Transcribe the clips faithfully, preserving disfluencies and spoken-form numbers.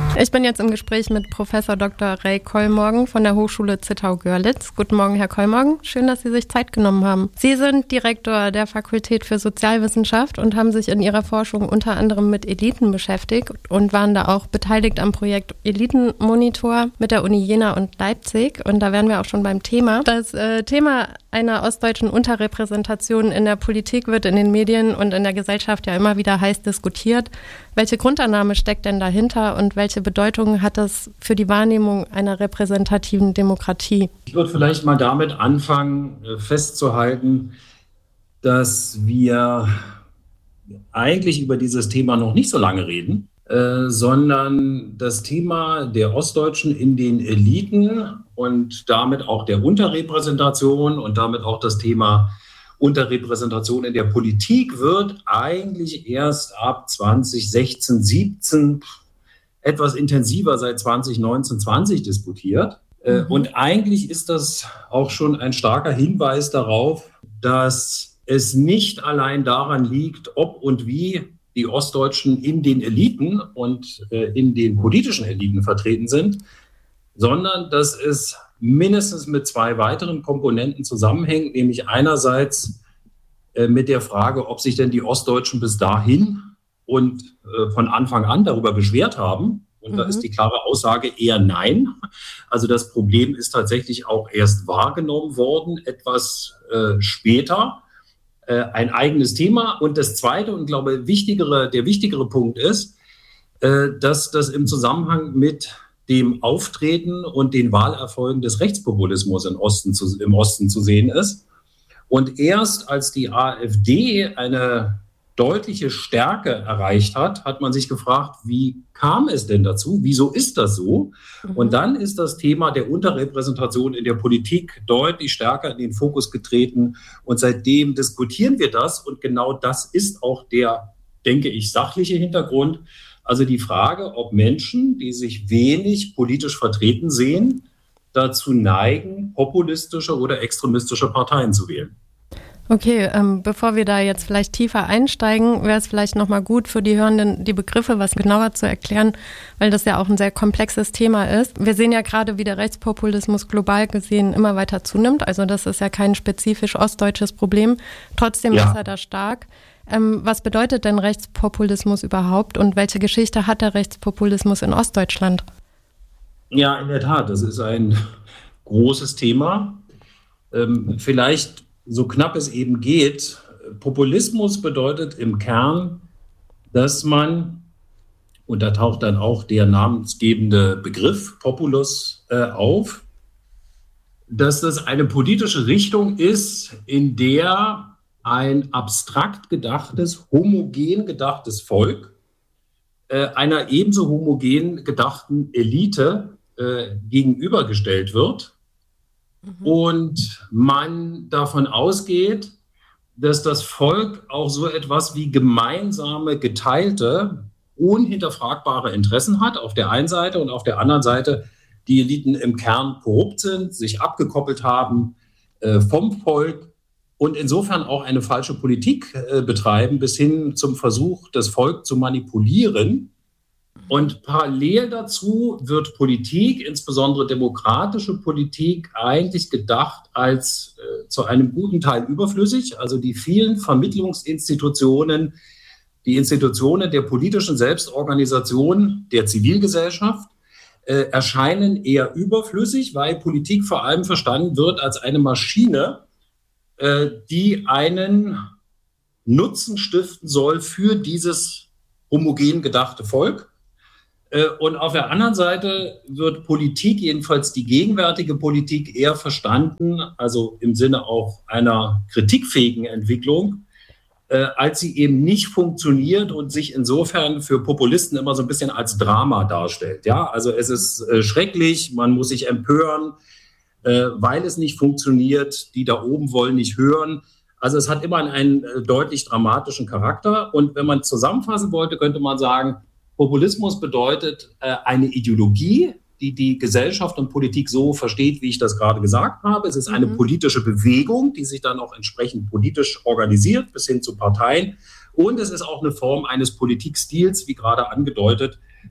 Ich bin jetzt im Gespräch mit Professor Doktor Ray Kollmorgen von der Hochschule Zittau-Görlitz. Guten Morgen, Herr Kollmorgen. Schön, dass Sie sich Zeit genommen haben. Sie sind Direktor der Fakultät für Sozialwissenschaft und haben sich in Ihrer Forschung unter anderem mit Eliten beschäftigt und waren da auch beteiligt am Projekt Elitenmonitor mit der Uni Jena und Leipzig. Und da wären wir auch schon beim Thema. Das äh, Thema einer ostdeutschen Unterrepräsentation in der Politik wird in den Medien und in der Gesellschaft ja immer wieder heiß diskutiert. Welche Grundannahme steckt denn dahinter und welche Bedeutung hat das für die Wahrnehmung einer repräsentativen Demokratie? Ich würde vielleicht mal damit anfangen, festzuhalten, dass wir eigentlich über dieses Thema noch nicht so lange reden, äh, sondern das Thema der Ostdeutschen in den Eliten und damit auch der Unterrepräsentation und damit auch das Thema Unterrepräsentation in der Politik wird eigentlich erst ab zwanzig sechzehn, siebzehn etwas intensiver seit zwanzig neunzehn, zwanzig diskutiert. Mhm. Und eigentlich ist das auch schon ein starker Hinweis darauf, dass es nicht allein daran liegt, ob und wie die Ostdeutschen in den Eliten und in den politischen Eliten vertreten sind, sondern dass es mindestens mit zwei weiteren Komponenten zusammenhängt, nämlich einerseits äh, mit der Frage, ob sich denn die Ostdeutschen bis dahin und äh, von Anfang an darüber beschwert haben. Und mhm. da ist die klare Aussage eher nein. Also das Problem ist tatsächlich auch erst wahrgenommen worden, etwas äh, später, äh, ein eigenes Thema. Und das zweite und glaube wichtigere, der wichtigere Punkt ist, äh, dass das im Zusammenhang mit dem Auftreten und den Wahlerfolgen des Rechtspopulismus im Osten zu, im Osten zu sehen ist. Und erst als die AfD eine deutliche Stärke erreicht hat, hat man sich gefragt, wie kam es denn dazu? Wieso ist das so? Mhm. Und dann ist das Thema der Unterrepräsentation in der Politik deutlich stärker in den Fokus getreten. Und seitdem diskutieren wir das. Und genau das ist auch der, denke ich, sachliche Hintergrund. Also die Frage, ob Menschen, die sich wenig politisch vertreten sehen, dazu neigen, populistische oder extremistische Parteien zu wählen. Okay, ähm, bevor wir da jetzt vielleicht tiefer einsteigen, wäre es vielleicht nochmal gut für die Hörenden, die Begriffe was genauer zu erklären, weil das ja auch ein sehr komplexes Thema ist. Wir sehen ja gerade, wie der Rechtspopulismus global gesehen immer weiter zunimmt. Also das ist ja kein spezifisch ostdeutsches Problem. Trotzdem ja. ist er da stark. Ähm, was bedeutet denn Rechtspopulismus überhaupt und welche Geschichte hat der Rechtspopulismus in Ostdeutschland? Ja, in der Tat, das ist ein großes Thema. Ähm, vielleicht so knapp es eben geht. Populismus bedeutet im Kern, dass man, und da taucht dann auch der namensgebende Begriff Populus äh, auf, dass das eine politische Richtung ist, in der ein abstrakt gedachtes, homogen gedachtes Volk äh, einer ebenso homogen gedachten Elite äh, gegenübergestellt wird. Mhm. Und man davon ausgeht, dass das Volk auch so etwas wie gemeinsame, geteilte, unhinterfragbare Interessen hat, auf der einen Seite, und auf der anderen Seite die Eliten im Kern korrupt sind, sich abgekoppelt haben äh, vom Volk und insofern auch eine falsche Politik äh, betreiben, bis hin zum Versuch, das Volk zu manipulieren. Und parallel dazu wird Politik, insbesondere demokratische Politik, eigentlich gedacht als äh, zu einem guten Teil überflüssig. Also die vielen Vermittlungsinstitutionen, die Institutionen der politischen Selbstorganisation der Zivilgesellschaft äh, erscheinen eher überflüssig, weil Politik vor allem verstanden wird als eine Maschine, äh, die einen Nutzen stiften soll für dieses homogen gedachte Volk. Und auf der anderen Seite wird Politik, jedenfalls die gegenwärtige Politik, eher verstanden, also im Sinne auch einer kritikfähigen Entwicklung, äh, als sie eben nicht funktioniert und sich insofern für Populisten immer so ein bisschen als Drama darstellt. Ja, also es ist äh, schrecklich, man muss sich empören, äh, weil es nicht funktioniert, die da oben wollen nicht hören. Also es hat immer einen äh, deutlich dramatischen Charakter. Und wenn man zusammenfassen wollte, könnte man sagen, Populismus bedeutet äh, eine Ideologie, die die Gesellschaft und Politik so versteht, wie ich das gerade gesagt habe. Es ist eine mhm. politische Bewegung, die sich dann auch entsprechend politisch organisiert, bis hin zu Parteien. Und es ist auch eine Form eines Politikstils, wie gerade angedeutet,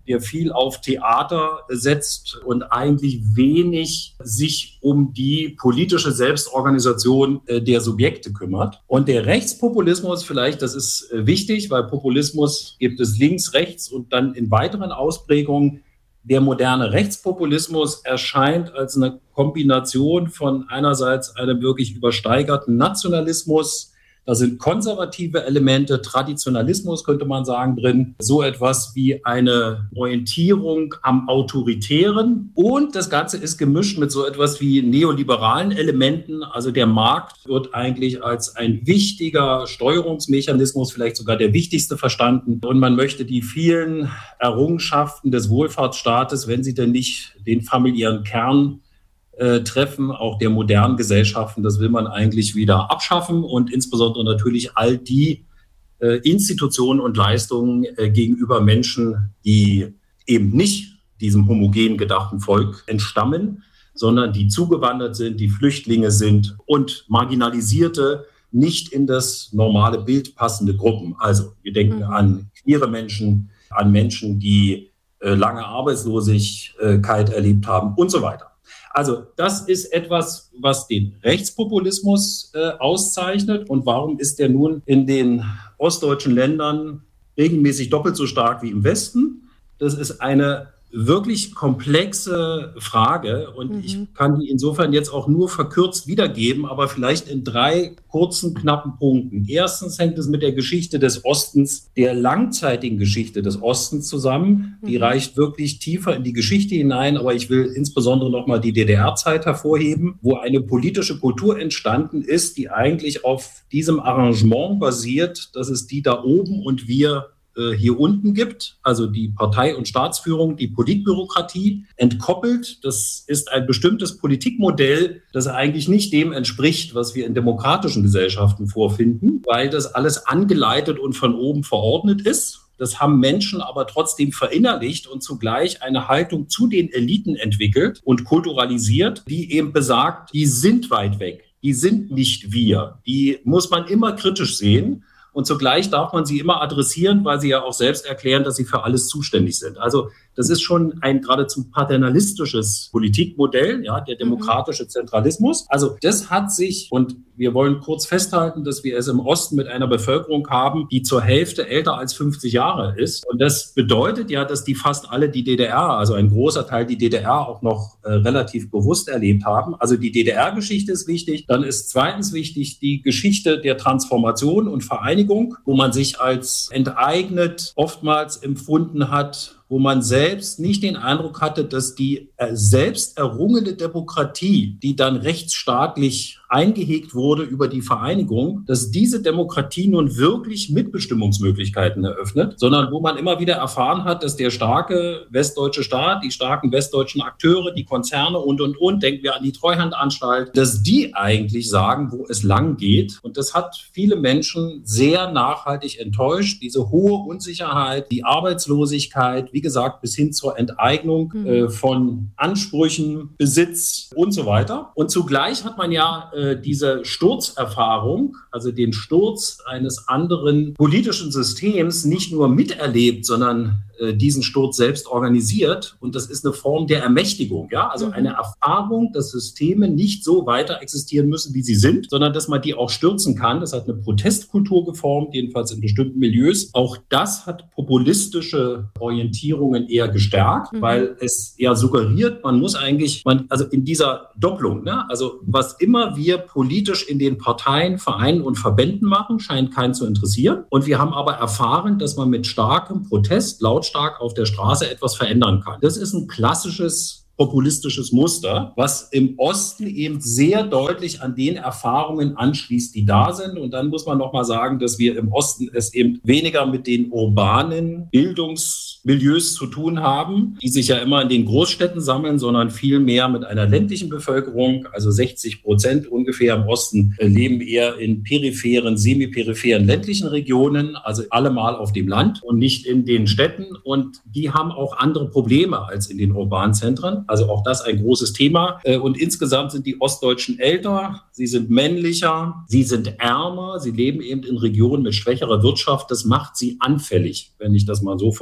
der viel auf Theater setzt und eigentlich wenig sich um die politische Selbstorganisation der Subjekte kümmert. Und der Rechtspopulismus, vielleicht, das ist wichtig, weil Populismus gibt es links, rechts und dann in weiteren Ausprägungen. Der moderne Rechtspopulismus erscheint als eine Kombination von einerseits einem wirklich übersteigerten Nationalismus. Da sind konservative Elemente, Traditionalismus könnte man sagen drin, so etwas wie eine Orientierung am Autoritären. Und das Ganze ist gemischt mit so etwas wie neoliberalen Elementen. Also der Markt wird eigentlich als ein wichtiger Steuerungsmechanismus, vielleicht sogar der wichtigste, verstanden. Und man möchte die vielen Errungenschaften des Wohlfahrtsstaates, wenn sie denn nicht den familiären Kern Treffen auch der modernen Gesellschaften, das will man eigentlich wieder abschaffen und insbesondere natürlich all die äh, Institutionen und Leistungen äh, gegenüber Menschen, die eben nicht diesem homogen gedachten Volk entstammen, sondern die zugewandert sind, die Flüchtlinge sind und marginalisierte, nicht in das normale Bild passende Gruppen. Also wir denken mhm. an queere Menschen, an Menschen, die äh, lange Arbeitslosigkeit erlebt haben und so weiter. Also das ist etwas, was den Rechtspopulismus äh, auszeichnet. Und warum ist der nun in den ostdeutschen Ländern regelmäßig doppelt so stark wie im Westen? Das ist eine wirklich komplexe Frage und mhm. ich kann die insofern jetzt auch nur verkürzt wiedergeben, aber vielleicht in drei kurzen, knappen Punkten. Erstens hängt es mit der Geschichte des Ostens, der langzeitigen Geschichte des Ostens zusammen. Die mhm. reicht wirklich tiefer in die Geschichte hinein, aber ich will insbesondere nochmal die D D R-Zeit hervorheben, wo eine politische Kultur entstanden ist, die eigentlich auf diesem Arrangement basiert, dass es die da oben und wir hier unten gibt, also die Partei- und Staatsführung, die Politbürokratie, entkoppelt. Das ist ein bestimmtes Politikmodell, das eigentlich nicht dem entspricht, was wir in demokratischen Gesellschaften vorfinden, weil das alles angeleitet und von oben verordnet ist. Das haben Menschen aber trotzdem verinnerlicht und zugleich eine Haltung zu den Eliten entwickelt und kulturalisiert, die eben besagt, die sind weit weg, die sind nicht wir. Die muss man immer kritisch sehen. Und zugleich darf man sie immer adressieren, weil sie ja auch selbst erklären, dass sie für alles zuständig sind. Also das ist schon ein geradezu paternalistisches Politikmodell, ja, der demokratische Zentralismus. Also das hat sich, und wir wollen kurz festhalten, dass wir es im Osten mit einer Bevölkerung haben, die zur Hälfte älter als fünfzig Jahre ist. Und das bedeutet ja, dass die fast alle die D D R, also ein großer Teil die D D R auch noch äh, relativ bewusst erlebt haben. Also die D D R-Geschichte ist wichtig. Dann ist zweitens wichtig die Geschichte der Transformation und Vereinigung, wo man sich als enteignet oftmals empfunden hat, wo man selbst nicht den Eindruck hatte, dass die äh, selbst errungene Demokratie, die dann rechtsstaatlich eingehegt wurde über die Vereinigung, dass diese Demokratie nun wirklich Mitbestimmungsmöglichkeiten eröffnet, sondern wo man immer wieder erfahren hat, dass der starke westdeutsche Staat, die starken westdeutschen Akteure, die Konzerne und, und, und, denken wir an die Treuhandanstalt, dass die eigentlich sagen, wo es lang geht. Und das hat viele Menschen sehr nachhaltig enttäuscht. Diese hohe Unsicherheit, die Arbeitslosigkeit, wie gesagt, bis hin zur Enteignung mhm. äh, von Ansprüchen, Besitz und so weiter. Und zugleich hat man ja äh, diese Sturzerfahrung, also den Sturz eines anderen politischen Systems, nicht nur miterlebt, sondern äh, diesen Sturz selbst organisiert. Und das ist eine Form der Ermächtigung, ja, also mhm. eine Erfahrung, dass Systeme nicht so weiter existieren müssen, wie sie sind, sondern dass man die auch stürzen kann. Das hat eine Protestkultur geformt, jedenfalls in bestimmten Milieus. Auch das hat populistische Orientierungen eher gestärkt, mhm. weil es ja suggeriert, man muss eigentlich, man, also in dieser Doppelung, ne, also was immer wir politisch in den Parteien, Vereinen und Verbänden machen, scheint keinen zu interessieren. Und wir haben aber erfahren, dass man mit starkem Protest, lautstark auf der Straße etwas verändern kann. Das ist ein klassisches populistisches Muster, was im Osten eben sehr deutlich an den Erfahrungen anschließt, die da sind. Und dann muss man noch mal sagen, dass wir im Osten es eben weniger mit den urbanen Bildungsmilieus zu tun haben, die sich ja immer in den Großstädten sammeln, sondern viel mehr mit einer ländlichen Bevölkerung. Also sechzig Prozent ungefähr im Osten leben eher in peripheren, semiperipheren ländlichen Regionen, also allemal auf dem Land und nicht in den Städten. Und die haben auch andere Probleme als in den urbanen Zentren. Also auch das ein großes Thema. Und insgesamt sind die Ostdeutschen älter, sie sind männlicher, sie sind ärmer, sie leben eben in Regionen mit schwächerer Wirtschaft. Das macht sie anfällig, wenn ich das mal so formulieren darf.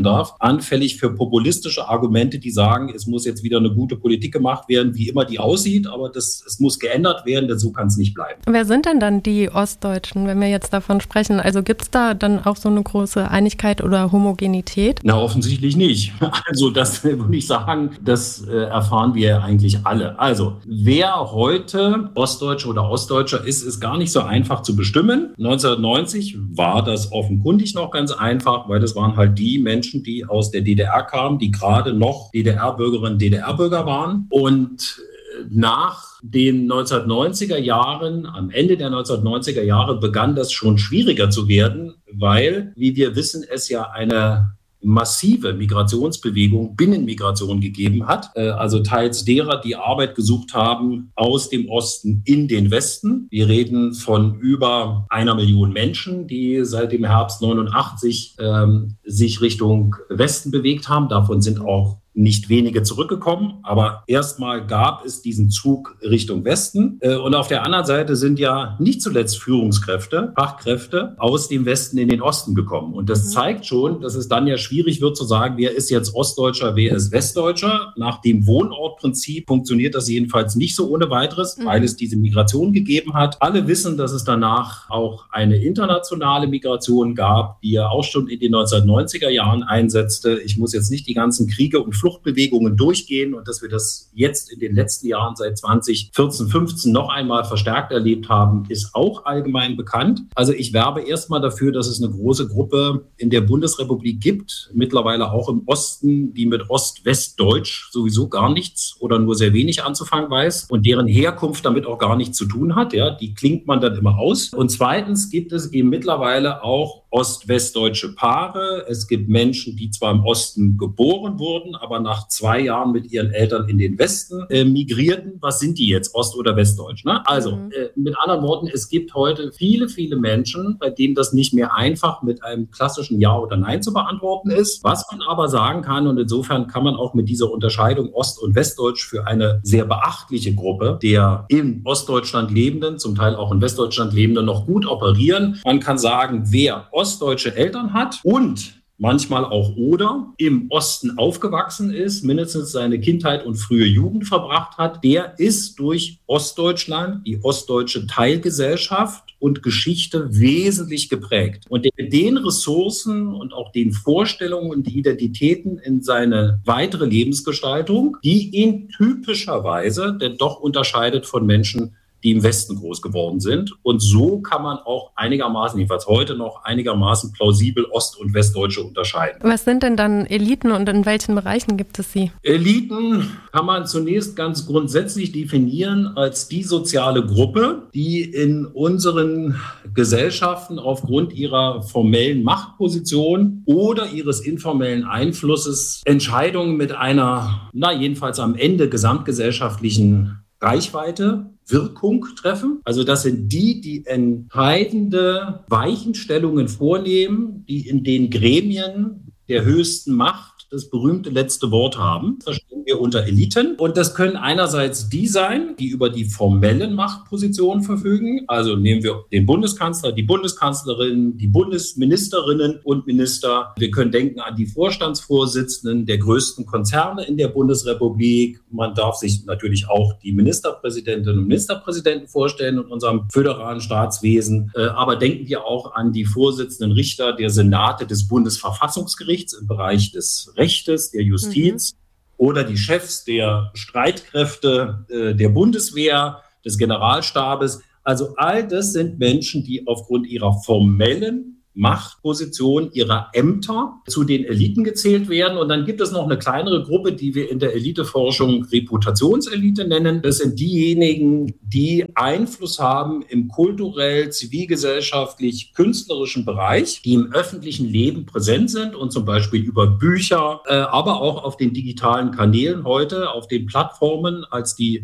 darf, anfällig für populistische Argumente, die sagen, es muss jetzt wieder eine gute Politik gemacht werden, wie immer die aussieht, aber das, es muss geändert werden, denn so kann es nicht bleiben. Wer sind denn dann die Ostdeutschen, wenn wir jetzt davon sprechen? Also gibt es da dann auch so eine große Einigkeit oder Homogenität? Na, offensichtlich nicht. Also das würde ich sagen, das äh, erfahren wir eigentlich alle. Also wer heute Ostdeutscher oder Ostdeutscher ist, ist gar nicht so einfach zu bestimmen. neunzehnhundertneunzig war das offenkundig noch ganz einfach, weil das waren halt die Menschen, die aus der D D R kamen, die gerade noch D D R-Bürgerinnen, D D R-Bürger waren. Und nach den neunzehnhundertneunziger Jahren, am Ende der neunzehnhundertneunziger Jahre, begann das schon schwieriger zu werden, weil, wie wir wissen, es ja eine massive Migrationsbewegung, Binnenmigration gegeben hat. Also teils derer, die Arbeit gesucht haben aus dem Osten in den Westen. Wir reden von über einer Million Menschen, die seit dem Herbst neunundachtzig ähm, sich Richtung Westen bewegt haben. Davon sind auch nicht wenige zurückgekommen, aber erstmal gab es diesen Zug Richtung Westen. Und auf der anderen Seite sind ja nicht zuletzt Führungskräfte, Fachkräfte aus dem Westen in den Osten gekommen. Und das mhm. zeigt schon, dass es dann ja schwierig wird zu sagen, wer ist jetzt Ostdeutscher, wer ist Westdeutscher. Nach dem Wohnortprinzip funktioniert das jedenfalls nicht so ohne weiteres, mhm. weil es diese Migration gegeben hat. Alle wissen, dass es danach auch eine internationale Migration gab, die ja auch schon in den neunzehnhundertneunziger Jahren einsetzte. Ich muss jetzt nicht die ganzen Kriege und Fluchtbewegungen durchgehen und dass wir das jetzt in den letzten Jahren seit zwanzig vierzehn, fünfzehn noch einmal verstärkt erlebt haben, ist auch allgemein bekannt. Also ich werbe erstmal dafür, dass es eine große Gruppe in der Bundesrepublik gibt, mittlerweile auch im Osten, die mit Ost-West-Deutsch sowieso gar nichts oder nur sehr wenig anzufangen weiß und deren Herkunft damit auch gar nichts zu tun hat. Ja, die klingt man dann immer aus. Und zweitens gibt es eben mittlerweile auch ost-westdeutsche Paare. Es gibt Menschen, die zwar im Osten geboren wurden, aber nach zwei Jahren mit ihren Eltern in den Westen äh, migrierten. Was sind die jetzt, ost- oder westdeutsch? Ne? Also mhm. äh, mit anderen Worten, es gibt heute viele, viele Menschen, bei denen das nicht mehr einfach mit einem klassischen Ja oder Nein zu beantworten ist. Was man aber sagen kann, und insofern kann man auch mit dieser Unterscheidung Ost- und Westdeutsch für eine sehr beachtliche Gruppe der in Ostdeutschland Lebenden, zum Teil auch in Westdeutschland Lebenden, noch gut operieren. Man kann sagen, wer ostdeutsche Eltern hat und manchmal auch oder im Osten aufgewachsen ist, mindestens seine Kindheit und frühe Jugend verbracht hat, der ist durch Ostdeutschland, die ostdeutsche Teilgesellschaft und Geschichte wesentlich geprägt. Und der mit den Ressourcen und auch den Vorstellungen und Identitäten in seine weitere Lebensgestaltung, die ihn typischerweise denn doch unterscheidet von Menschen, die im Westen groß geworden sind. Und so kann man auch einigermaßen, jedenfalls heute noch, einigermaßen plausibel Ost- und Westdeutsche unterscheiden. Was sind denn dann Eliten und in welchen Bereichen gibt es sie? Eliten kann man zunächst ganz grundsätzlich definieren als die soziale Gruppe, die in unseren Gesellschaften aufgrund ihrer formellen Machtposition oder ihres informellen Einflusses Entscheidungen mit einer, na jedenfalls am Ende gesamtgesellschaftlichen Reichweite, Wirkung treffen. Also das sind die, die entscheidende Weichenstellungen vornehmen, die in den Gremien der höchsten Macht das berühmte letzte Wort haben. Das verstehen wir unter Eliten. Und das können einerseits die sein, die über die formellen Machtpositionen verfügen. Also nehmen wir den Bundeskanzler, die Bundeskanzlerin, die Bundesministerinnen und Minister. Wir können denken an die Vorstandsvorsitzenden der größten Konzerne in der Bundesrepublik. Man darf sich natürlich auch die Ministerpräsidentinnen und Ministerpräsidenten vorstellen in unserem föderalen Staatswesen. Aber denken wir auch an die Vorsitzenden Richter der Senate des Bundesverfassungsgerichts im Bereich des Rechtes, der Justiz, mhm. oder die Chefs der Streitkräfte äh, der Bundeswehr, des Generalstabes. Also all das sind Menschen, die aufgrund ihrer formellen Machtposition, ihrer Ämter zu den Eliten gezählt werden. Und dann gibt es noch eine kleinere Gruppe, die wir in der Eliteforschung Reputationselite nennen. Das sind diejenigen, die Einfluss haben im kulturell, zivilgesellschaftlich, künstlerischen Bereich, die im öffentlichen Leben präsent sind und zum Beispiel über Bücher, äh, aber auch auf den digitalen Kanälen heute, auf den Plattformen als die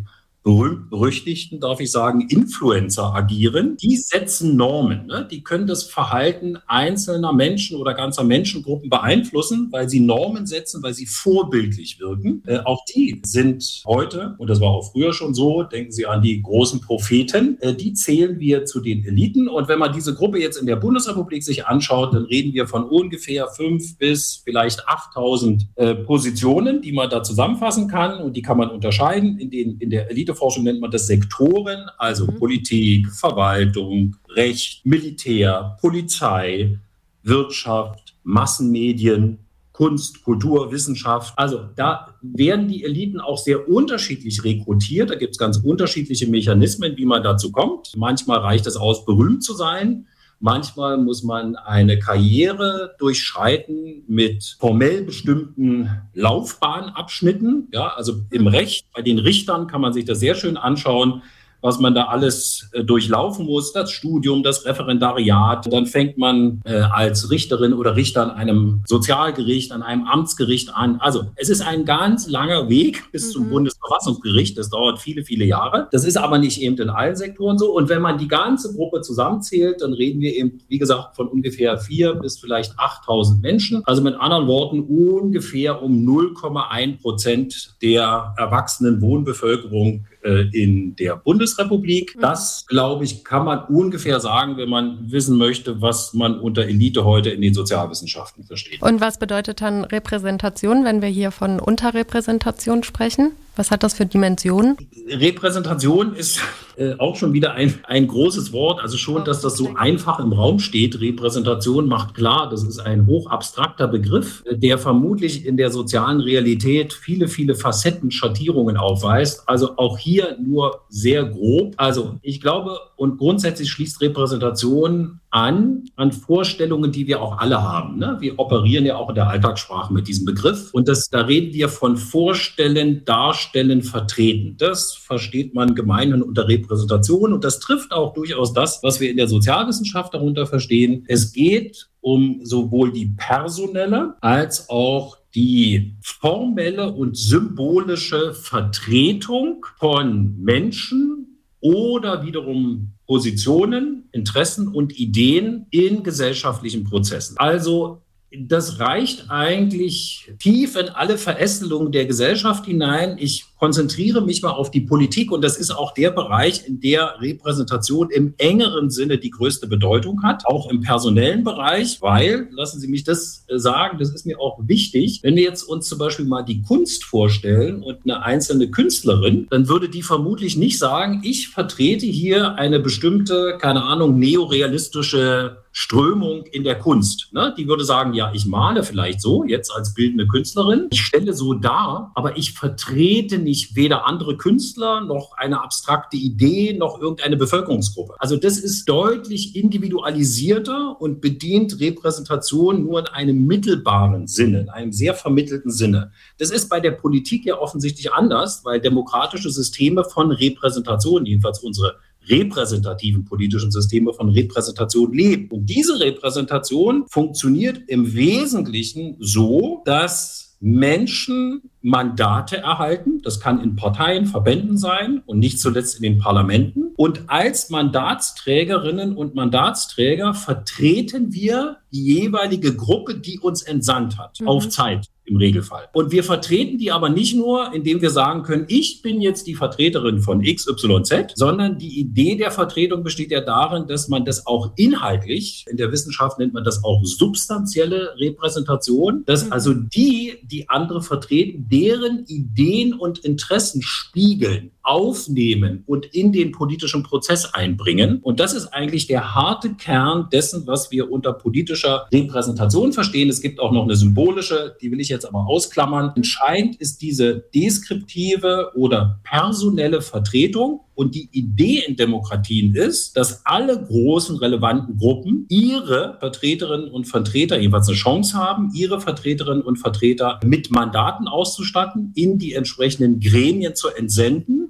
berühmt-berüchtigten, darf ich sagen, Influencer agieren. Die setzen Normen. Ne? Die können das Verhalten einzelner Menschen oder ganzer Menschengruppen beeinflussen, weil sie Normen setzen, weil sie vorbildlich wirken. Äh, auch die sind heute, und das war auch früher schon so, denken Sie an die großen Propheten, äh, die zählen wir zu den Eliten. Und wenn man diese Gruppe jetzt in der Bundesrepublik sich anschaut, dann reden wir von ungefähr fünf bis vielleicht achttausend äh, Positionen, die man da zusammenfassen kann. Und die kann man unterscheiden. In, den, in der Eliteforschung nennt man das Sektoren, also mhm. Politik, Verwaltung, Recht, Militär, Polizei, Wirtschaft, Massenmedien, Kunst, Kultur, Wissenschaft. Also da werden die Eliten auch sehr unterschiedlich rekrutiert. Da gibt es ganz unterschiedliche Mechanismen, wie man dazu kommt. Manchmal reicht es aus, berühmt zu sein. Manchmal muss man eine Karriere durchschreiten mit formell bestimmten Laufbahnabschnitten. Ja, also im Recht, bei den Richtern kann man sich das sehr schön anschauen, was man da alles äh, durchlaufen muss, das Studium, das Referendariat. Dann fängt man äh, als Richterin oder Richter an einem Sozialgericht, an einem Amtsgericht an. Also es ist ein ganz langer Weg bis mhm. zum Bundesverfassungsgericht. Das dauert viele, viele Jahre. Das ist aber nicht eben in allen Sektoren so. Und wenn man die ganze Gruppe zusammenzählt, dann reden wir eben, wie gesagt, von ungefähr vier bis vielleicht achttausend Menschen. Also mit anderen Worten ungefähr um null Komma eins Prozent der erwachsenen Wohnbevölkerung äh, in der Bundesrepublik. Das, glaube ich, kann man ungefähr sagen, wenn man wissen möchte, was man unter Elite heute in den Sozialwissenschaften versteht. Und was bedeutet dann Repräsentation, wenn wir hier von Unterrepräsentation sprechen? Was hat das für Dimensionen? Repräsentation ist äh, auch schon wieder ein, ein großes Wort. Also schon, dass das so einfach im Raum steht. Repräsentation macht klar, das ist ein hochabstrakter Begriff, der vermutlich in der sozialen Realität viele, viele Facetten, Schattierungen aufweist. Also auch hier nur sehr grob. Also ich glaube, und grundsätzlich schließt Repräsentation an, an Vorstellungen, die wir auch alle haben. Ne? Wir operieren ja auch in der Alltagssprache mit diesem Begriff. Und das, da reden wir von Vorstellen, Darstellen, Vertreten. Das versteht man gemeinhin unter Repräsentation. Und das trifft auch durchaus das, was wir in der Sozialwissenschaft darunter verstehen. Es geht um sowohl die personelle als auch die formelle und symbolische Vertretung von Menschen oder wiederum Positionen, Interessen und Ideen in gesellschaftlichen Prozessen. Also das reicht eigentlich tief in alle Verästelungen der Gesellschaft hinein. Ich konzentriere mich mal auf die Politik und das ist auch der Bereich, in der Repräsentation im engeren Sinne die größte Bedeutung hat, auch im personellen Bereich, weil, lassen Sie mich das sagen, das ist mir auch wichtig, wenn wir jetzt uns zum Beispiel mal die Kunst vorstellen und eine einzelne Künstlerin, dann würde die vermutlich nicht sagen, ich vertrete hier eine bestimmte, keine Ahnung, neorealistische Strömung in der Kunst. Ne? Die würde sagen, ja, ich male vielleicht so, jetzt als bildende Künstlerin, ich stelle so dar, aber ich vertrete nicht weder andere Künstler noch eine abstrakte Idee noch irgendeine Bevölkerungsgruppe. Also das ist deutlich individualisierter und bedient Repräsentation nur in einem mittelbaren Sinne, in einem sehr vermittelten Sinne. Das ist bei der Politik ja offensichtlich anders, weil demokratische Systeme von Repräsentation, jedenfalls unsere repräsentativen politischen Systeme von Repräsentation leben. Und diese Repräsentation funktioniert im Wesentlichen so, dass Menschen Mandate erhalten. Das kann in Parteien, Verbänden sein und nicht zuletzt in den Parlamenten. Und als Mandatsträgerinnen und Mandatsträger vertreten wir die jeweilige Gruppe, die uns entsandt hat, mhm. auf Zeit. Im Regelfall. Und wir vertreten die aber nicht nur, indem wir sagen können, ich bin jetzt die Vertreterin von X Y Z, sondern die Idee der Vertretung besteht ja darin, dass man das auch inhaltlich, in der Wissenschaft nennt man das auch substanzielle Repräsentation, dass also die, die andere vertreten, deren Ideen und Interessen spiegeln, aufnehmen und in den politischen Prozess einbringen. Und das ist eigentlich der harte Kern dessen, was wir unter politischer Repräsentation verstehen. Es gibt auch noch eine symbolische, die will ich jetzt aber ausklammern. Entscheidend ist diese deskriptive oder personelle Vertretung. Und die Idee in Demokratien ist, dass alle großen relevanten Gruppen ihre Vertreterinnen und Vertreter jeweils eine Chance haben, ihre Vertreterinnen und Vertreter mit Mandaten auszustatten, in die entsprechenden Gremien zu entsenden.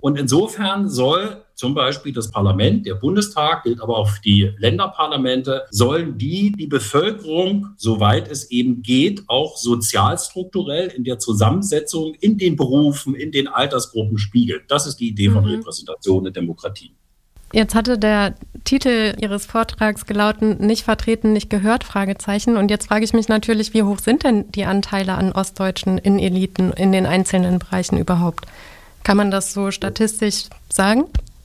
Und insofern soll zum Beispiel das Parlament, der Bundestag, gilt aber auch für die Länderparlamente, sollen die die Bevölkerung, soweit es eben geht, auch sozialstrukturell in der Zusammensetzung, in den Berufen, in den Altersgruppen spiegeln. Das ist die Idee von Repräsentation in Demokratie. Jetzt hatte der Titel Ihres Vortrags gelautet, nicht vertreten, nicht gehört, Fragezeichen. Und jetzt frage ich mich natürlich, wie hoch sind denn die Anteile an Ostdeutschen in Eliten in den einzelnen Bereichen überhaupt? Kann man das so statistisch sagen?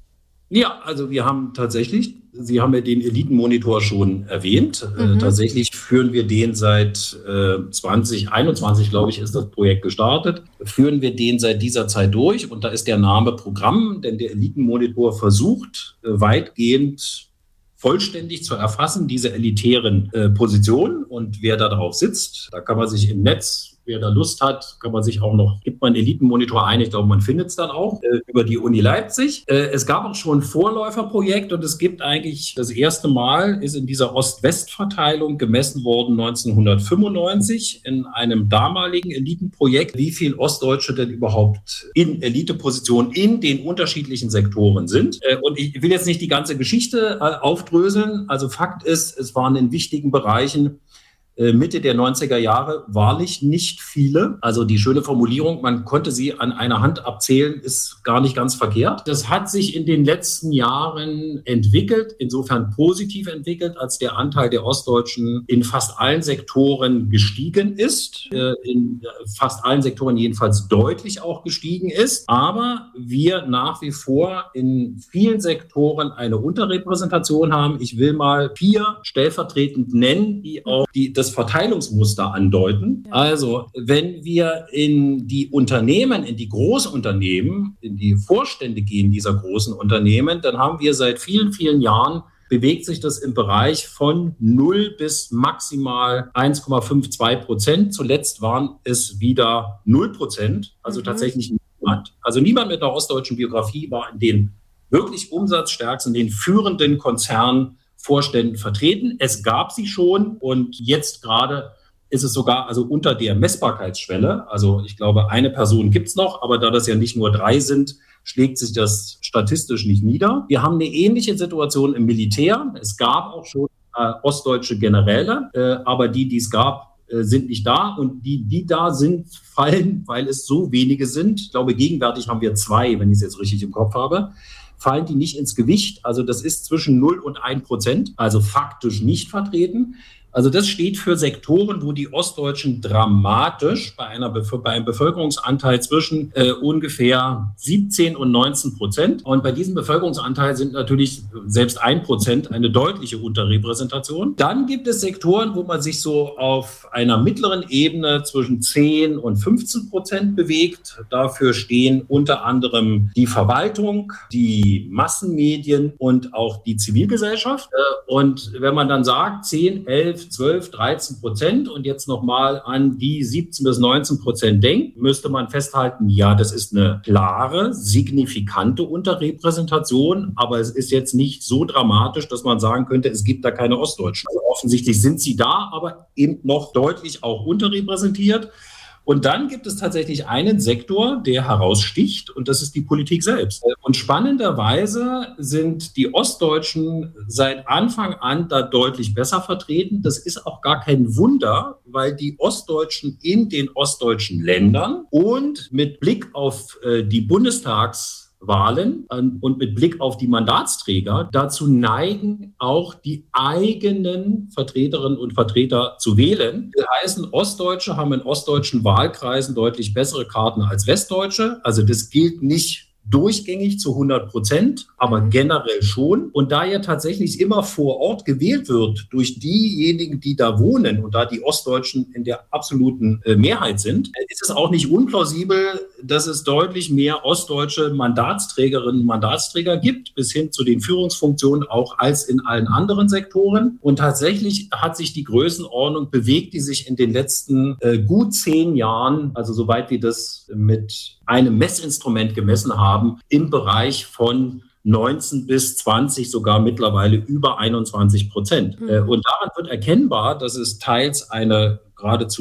Ja, also wir haben tatsächlich, Sie haben ja den Elitenmonitor schon erwähnt. Mhm. Äh, tatsächlich führen wir den seit äh, zwanzig einundzwanzig, glaube ich, ist das Projekt gestartet. Führen wir den seit dieser Zeit durch und da ist der Name Programm, denn der Elitenmonitor versucht äh, weitgehend vollständig zu erfassen, diese elitären äh, Positionen und wer da drauf sitzt. Da kann man sich im Netz, wer da Lust hat, kann man sich auch noch, gibt man Elitenmonitor ein, ich glaube, man findet es dann auch, äh, über die Uni Leipzig. Äh, es gab auch schon ein Vorläuferprojekt und es gibt eigentlich, das erste Mal ist in dieser Ost-West-Verteilung gemessen worden neunzehnhundertfünfundneunzig in einem damaligen Elitenprojekt, wie viel Ostdeutsche denn überhaupt in Elitepositionen in den unterschiedlichen Sektoren sind. Äh, und ich will jetzt nicht die ganze Geschichte äh, aufdröseln, also Fakt ist, es waren in wichtigen Bereichen Mitte der neunziger Jahre wahrlich nicht viele. Also die schöne Formulierung, man konnte sie an einer Hand abzählen, ist gar nicht ganz verkehrt. Das hat sich in den letzten Jahren entwickelt, insofern positiv entwickelt, als der Anteil der Ostdeutschen in fast allen Sektoren gestiegen ist, in fast allen Sektoren jedenfalls deutlich auch gestiegen ist. Aber wir nach wie vor in vielen Sektoren eine Unterrepräsentation haben. Ich will mal vier stellvertretend nennen, die auch die das Verteilungsmuster andeuten. Ja. Also, wenn wir in die Unternehmen, in die Großunternehmen, in die Vorstände gehen dieser großen Unternehmen, dann haben wir seit vielen, vielen Jahren bewegt sich das im Bereich von null bis maximal eins Komma zweiundfünfzig Prozent. Zuletzt waren es wieder null Prozent, also mhm. tatsächlich niemand. Also niemand mit einer ostdeutschen Biografie war in den wirklich umsatzstärksten, den führenden Konzernen Vorständen vertreten. Es gab sie schon und jetzt gerade ist es sogar also unter der Messbarkeitsschwelle. Also ich glaube, eine Person gibt es noch, aber da das ja nicht nur drei sind, schlägt sich das statistisch nicht nieder. Wir haben eine ähnliche Situation im Militär. Es gab auch schon äh, ostdeutsche Generäle, äh, aber die, die es gab, äh, sind nicht da. Und die, die da sind, fallen, weil es so wenige sind. Ich glaube, gegenwärtig haben wir zwei, wenn ich es jetzt richtig im Kopf habe. Fallen die nicht ins Gewicht. Also das ist zwischen null und ein Prozent, also faktisch nicht vertreten. Also das steht für Sektoren, wo die Ostdeutschen dramatisch bei, einer Bef- bei einem Bevölkerungsanteil zwischen äh, ungefähr siebzehn und neunzehn Prozent. Und bei diesem Bevölkerungsanteil sind natürlich selbst ein Prozent eine deutliche Unterrepräsentation. Dann gibt es Sektoren, wo man sich so auf einer mittleren Ebene zwischen zehn und fünfzehn Prozent bewegt. Dafür stehen unter anderem die Verwaltung, die Massenmedien und auch die Zivilgesellschaft. Und wenn man dann sagt, zehn, elf, zwölf, dreizehn Prozent und jetzt nochmal an die siebzehn bis neunzehn Prozent denkt, müsste man festhalten, ja, das ist eine klare, signifikante Unterrepräsentation, aber es ist jetzt nicht so dramatisch, dass man sagen könnte, es gibt da keine Ostdeutschen. Also offensichtlich sind sie da, aber eben noch deutlich auch unterrepräsentiert. Und dann gibt es tatsächlich einen Sektor, der heraussticht, und das ist die Politik selbst. Und spannenderweise sind die Ostdeutschen seit Anfang an da deutlich besser vertreten. Das ist auch gar kein Wunder, weil die Ostdeutschen in den ostdeutschen Ländern und mit Blick auf äh, die Bundestags Wahlen und mit Blick auf die Mandatsträger dazu neigen, auch die eigenen Vertreterinnen und Vertreter zu wählen. Das heißt, Ostdeutsche haben in ostdeutschen Wahlkreisen deutlich bessere Karten als Westdeutsche. Also das gilt nicht durchgängig zu hundert Prozent, aber generell schon. Und da ja tatsächlich immer vor Ort gewählt wird durch diejenigen, die da wohnen und da die Ostdeutschen in der absoluten äh, Mehrheit sind, ist es auch nicht unplausibel, dass es deutlich mehr ostdeutsche Mandatsträgerinnen und Mandatsträger gibt, bis hin zu den Führungsfunktionen auch als in allen anderen Sektoren. Und tatsächlich hat sich die Größenordnung bewegt, die sich in den letzten äh, gut zehn Jahren, also soweit wir das mit einem Messinstrument gemessen haben, im Bereich von neunzehn bis zwanzig, sogar mittlerweile über einundzwanzig Prozent. Mhm. Und daran wird erkennbar, dass es teils eine geradezu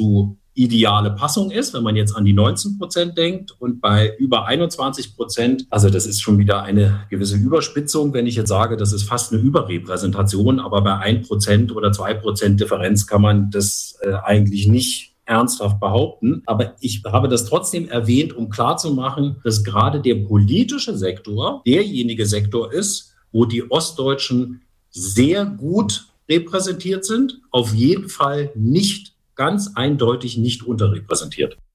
ideale Passung ist, wenn man jetzt an die neunzehn Prozent denkt, und bei über einundzwanzig Prozent, also das ist schon wieder eine gewisse Überspitzung, wenn ich jetzt sage, das ist fast eine Überrepräsentation, aber bei ein Prozent oder zwei Prozent Differenz kann man das äh, eigentlich nicht ernsthaft behaupten. Aber ich habe das trotzdem erwähnt, um klarzumachen, dass gerade der politische Sektor derjenige Sektor ist, wo die Ostdeutschen sehr gut repräsentiert sind, auf jeden Fall nicht ganz eindeutig nicht unterrepräsentiert.